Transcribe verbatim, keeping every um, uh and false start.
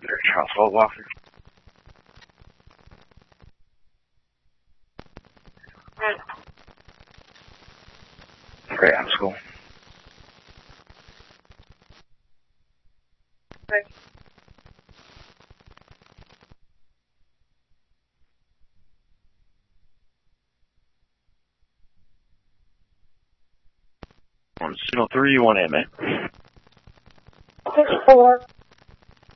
Charles Walt Walker. Great, I'm school. Okay. One signal three, one in, man. Six four.